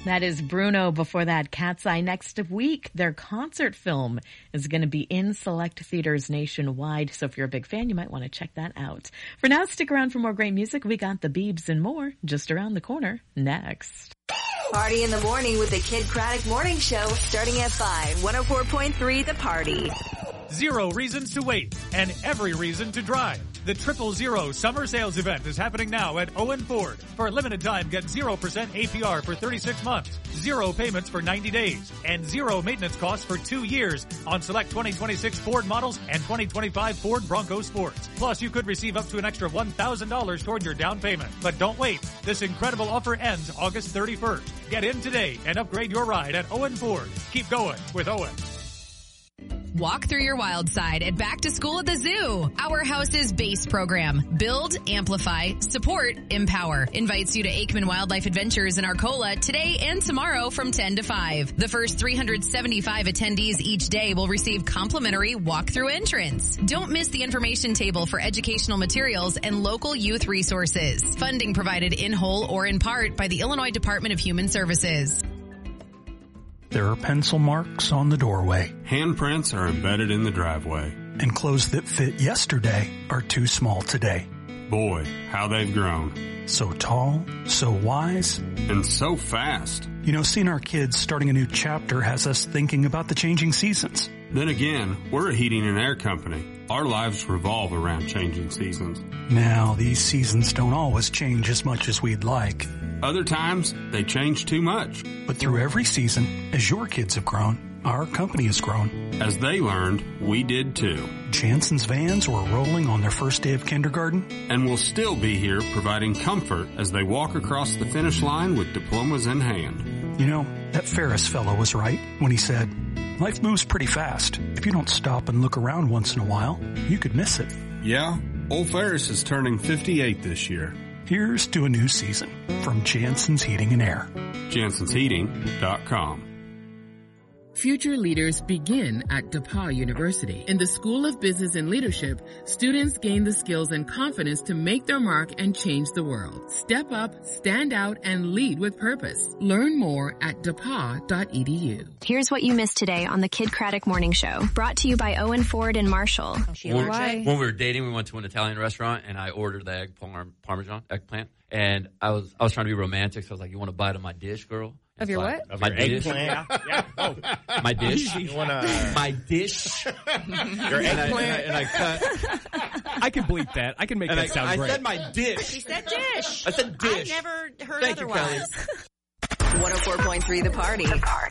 That is Bruno. Before that, Cat's Eye. Next week, their concert film is going to be in select theaters nationwide. So if you're a big fan, you might want to check that out. For now, stick around for more great music. We got the Biebs and more just around the corner next. Party in the morning with the Kid Craddock Morning Show starting at 5. 104.3 The Party. 0 reasons to wait and every reason to drive. The 000 Summer Sales Event is happening now at Owen Ford. For a limited time, get 0% APR for 36 months, 0 payments for 90 days, and 0 maintenance costs for 2 years on select 2026 Ford models and 2025 Ford Bronco Sports. Plus, you could receive up to an extra $1,000 toward your down payment. But don't wait. This incredible offer ends August 31st. Get in today and upgrade your ride at Owen Ford. Keep going with Owen. Walk through your wild side at Back to School at the Zoo. Our House's BASE program. Build, amplify, support, empower. Invites you to Aikman Wildlife Adventures in Arcola today and tomorrow from 10 to 5. The first 375 attendees each day will receive complimentary walk-through entrance. Don't miss the information table for educational materials and local youth resources. Funding provided in whole or in part by the Illinois Department of Human Services. There are pencil marks on the doorway. Handprints are embedded in the driveway. And clothes that fit yesterday are too small today. Boy, how they've grown. So tall, so wise, and so fast. You know, seeing our kids starting a new chapter has us thinking about the changing seasons. Then again, we're a heating and air company. Our lives revolve around changing seasons. Now, these seasons don't always change as much as we'd like. Other times, they change too much. But through every season, as your kids have grown, our company has grown. As they learned, we did too. Jansen's vans were rolling on their first day of kindergarten. And we'll still be here providing comfort as they walk across the finish line with diplomas in hand. You know, that Ferris fellow was right when he said, life moves pretty fast. If you don't stop and look around once in a while, you could miss it. Yeah, old Ferris is turning 58 this year. Here's to a new season from Jansen's Heating and Air. JansensHeating.com. Future leaders begin at DePauw University. In the School of Business and Leadership, students gain the skills and confidence to make their mark and change the world. Step up, stand out, and lead with purpose. Learn more at DePauw.edu. Here's what you missed today on the Kid Craddock Morning Show. Brought to you by Owen Ford and Marshall. When we were dating, we went to an Italian restaurant, and I ordered the Parmesan eggplant. And I was trying to be romantic, so I was like, "You want a bite of my dish, girl?" Of your what? Of my dish. Yeah. Oh. My dish. You wanna... My dish. Your eggplant. And I cut. I can bleep that. I can make that sound great. I said my dish. He said dish. I said dish. I never heard Thank otherwise. You, 104.3 The Party.